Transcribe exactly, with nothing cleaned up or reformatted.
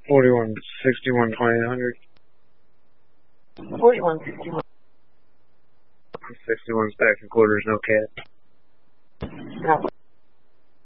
Forty-one sixty-one twenty hundred. Forty-one sixty-one. Sixty-one stacks and quarters, no cap. No.